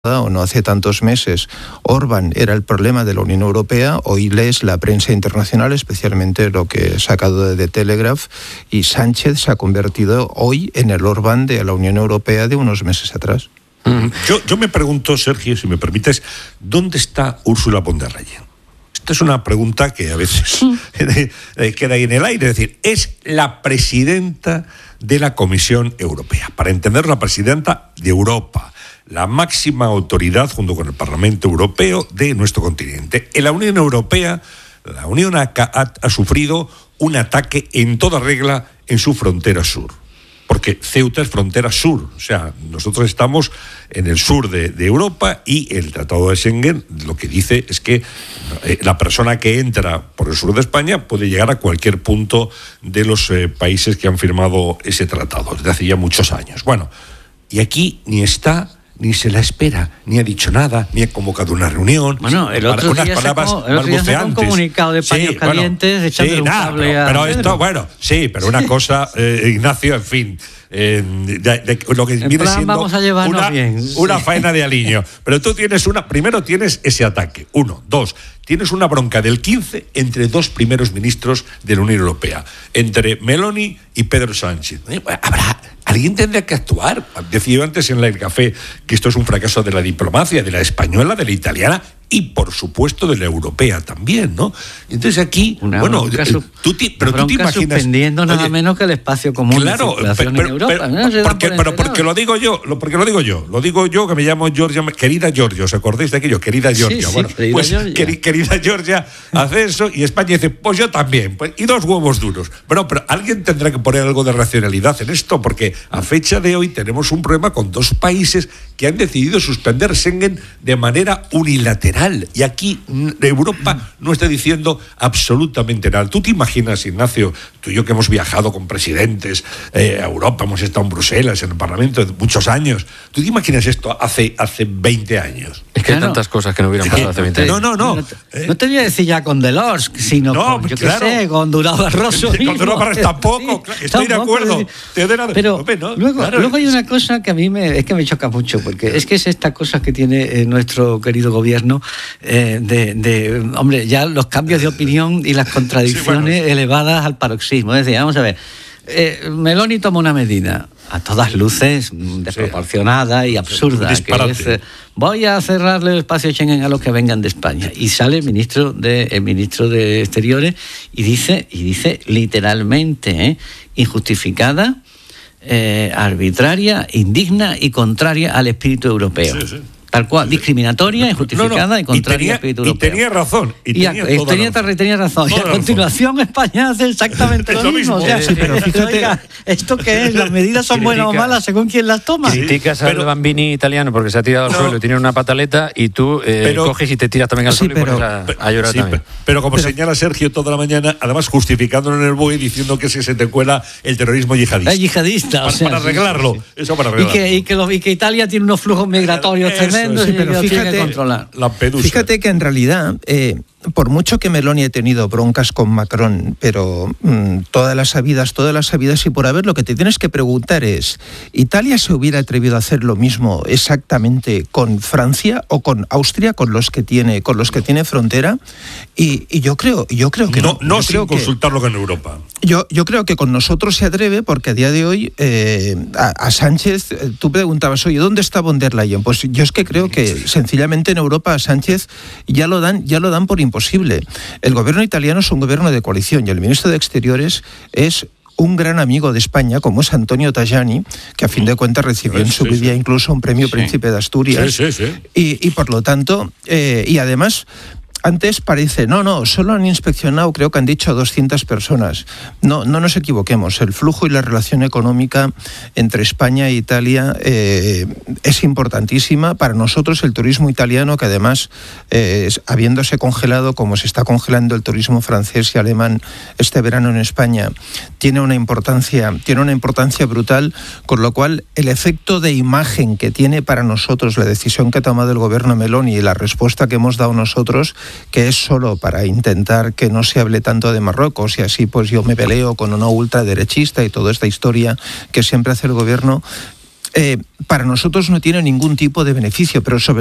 o no hace tantos meses Orbán era el problema de la Unión Europea, hoy lees la prensa internacional, especialmente lo que he sacado de The Telegraph, y Sánchez se ha convertido hoy en el Orbán de la Unión Europea de unos meses atrás. Yo me pregunto, Sergio, si me permites, ¿dónde está Ursula von der Leyen? Esta es una pregunta que a veces queda ahí en el aire. Es decir, es la presidenta de la Comisión Europea. Para entender, la presidenta de Europa, la máxima autoridad, junto con el Parlamento Europeo, de nuestro continente. En la Unión Europea, la Unión ha sufrido un ataque en toda regla en su frontera sur. Porque Ceuta es frontera sur, o sea, nosotros estamos en el sur de Europa y el Tratado de Schengen lo que dice es que la persona que entra por el sur de España puede llegar a cualquier punto de los países que han firmado ese tratado desde hace ya muchos años. Bueno, y aquí ni está, ni se la espera, ni ha dicho nada, ni ha convocado una reunión. Bueno, el otro día sacó un comunicado de paños calientes echándole un cable a... Pero esto, pero una cosa, Ignacio, en fin, lo que viene siendo vamos a una faena de aliño. Pero tú primero tienes ese ataque, 1, 2, tienes una bronca del 15 entre dos primeros ministros de la Unión Europea, entre Meloni y Pedro Sánchez. Alguien tendría que actuar. Decía yo antes en el café que esto es un fracaso de la diplomacia, de la española, de la italiana y, por supuesto, de la europea también, ¿no? Entonces aquí, tú te imaginas... suspendiendo nada menos que el espacio común de circulación en Europa. Porque lo digo yo, lo digo yo que me llamo Georgia, querida Georgia, ¿os acordáis de aquello? Querida Georgia. Sí, querida Georgia hace eso y España dice, pues yo también, y dos huevos duros. Pero alguien tendrá que poner algo de racionalidad en esto, porque a fecha de hoy tenemos un problema con dos países que han decidido suspender Schengen de manera unilateral. Y aquí Europa no está diciendo absolutamente nada. ¿Tú te imaginas, Ignacio, tú y yo que hemos viajado con presidentes a Europa, hemos estado en Bruselas, en el Parlamento de muchos años, ¿tú te imaginas esto hace 20 años? Es que hay tantas cosas que no hubieran pasado hace 20 años. No te voy a decir ya con Delors, sino con Durão Barroso. Con Durão Barroso tampoco, estoy de acuerdo. Pero luego hay una cosa que a mí me choca mucho, porque es que es esta cosa que tiene nuestro querido gobierno, hombre, ya los cambios de opinión y las contradicciones elevadas al paroxismo. Es decir, vamos a ver, Meloni toma una medida a todas luces desproporcionada y absurda, que es voy a cerrarle el espacio Schengen a los que vengan de España, y sale el ministro de Exteriores y dice literalmente injustificada, arbitraria, indigna y contraria al espíritu europeo. Tal cual, discriminatoria, injustificada y contraria al espíritu europeo. Y tenía razón. Tenía razón. Y a continuación España hace exactamente lo mismo. Pero fíjate, ¿esto qué es? ¿Las medidas son buenas o malas según quien las toma? Criticas al Bambini italiano porque se ha tirado al suelo y tiene una pataleta, y tú coges y te tiras también al suelo y pones a llorar también. Pero como señala Sergio toda la mañana, además justificándolo en el BOE, diciendo que se te cuela el terrorismo yihadista. Para arreglarlo. Eso para arreglarlo. Y que Italia tiene unos flujos migratorios tremendos. Sí, pero fíjate que en realidad, por mucho que Meloni ha tenido broncas con Macron, pero todas las habidas y por haber, lo que te tienes que preguntar es, ¿Italia se hubiera atrevido a hacer lo mismo exactamente con Francia o con Austria, con los que tiene frontera? Y yo creo que no sin consultarlo con Europa. Yo creo que con nosotros se atreve, porque a día de hoy a Sánchez, tú preguntabas, oye, ¿dónde está von der Leyen? Pues yo es que creo que sencillamente en Europa a Sánchez ya lo dan por imposible. El gobierno italiano es un gobierno de coalición y el ministro de Exteriores es un gran amigo de España, como es Antonio Tajani, que a fin de cuentas recibió en su vida incluso un premio Príncipe de Asturias. Y por lo tanto, y además... Antes parece, solo han inspeccionado, creo que han dicho 200 personas. No nos equivoquemos, el flujo y la relación económica entre España e Italia es importantísima. Para nosotros el turismo italiano, que además, habiéndose congelado como se está congelando el turismo francés y alemán este verano en España, tiene una importancia brutal, con lo cual el efecto de imagen que tiene para nosotros la decisión que ha tomado el gobierno Meloni y la respuesta que hemos dado nosotros, que es solo para intentar que no se hable tanto de Marruecos y así pues yo me peleo con una ultraderechista y toda esta historia que siempre hace el gobierno, para nosotros no tiene ningún tipo de beneficio, pero sobre